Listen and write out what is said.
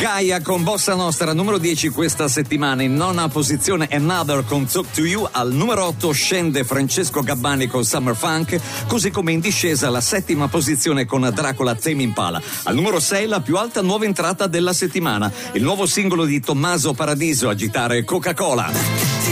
Gaia con Bossa Nostra, numero 10 questa settimana. In nona posizione Another con Talk to You. Al numero 8 scende Francesco Gabbani con Summer Funk, così come in discesa la settima posizione con Dracula Tame Impala. Al numero 6 la più alta nuova entrata della settimana, il nuovo singolo di Tommaso Paradiso, Agitare Coca-Cola.